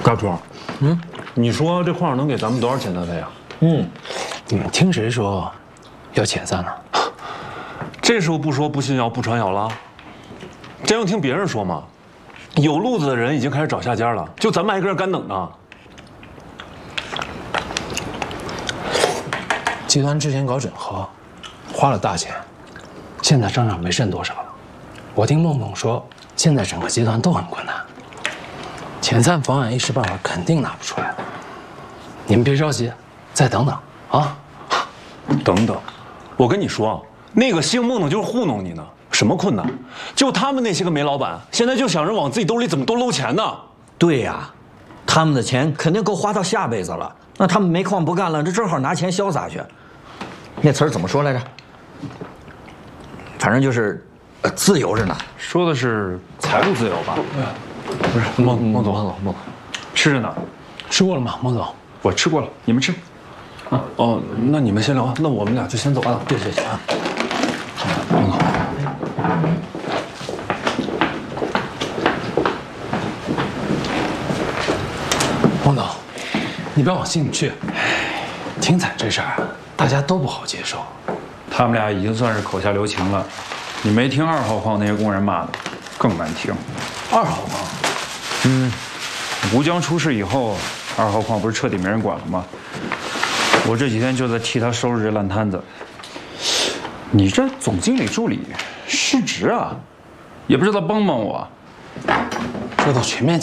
大厨，你说这矿上能给咱们多少遣散费啊？ 你们听谁说要遣散呢？ 这时候不说不信谣不传谣了，真要听别人说嘛。有路子的人已经开始找下家了，就咱们挨个干等呢。 集团之前搞整合，花了大钱，现在账上没剩多少了。我听孟总说，现在整个集团都很困难，遣散方案一时半会儿肯定拿不出来的。你们别着急，再等等啊。 等等，我跟你说，那个姓孟的就是糊弄你呢。什么困难？就他们那些个煤老板，现在就想着往自己兜里怎么多搂钱呢？ 对呀，他们的钱肯定够花到下辈子了。那他们煤矿不干了，这正好拿钱潇洒去。那词儿怎么说来着？反正就是，自由着呢。 说的是财务自由吧？不是，孟总，吃着呢。 吃过了吗，孟总？ 我吃过了，你们吃。哦，那你们先聊，那我们俩就先走了。对啊。孟总。 孟总，你不要往心里去。停产这事儿，大家都不好接受。 他们俩已经算是口下留情了。你没听2号矿那些工人骂的，更难听。 2号矿， 吴江出事以后，2号矿不是彻底没人管了吗？我这几天就在替他收拾这烂摊子。你这总经理助理失职啊，也不知道帮帮我。 这都全面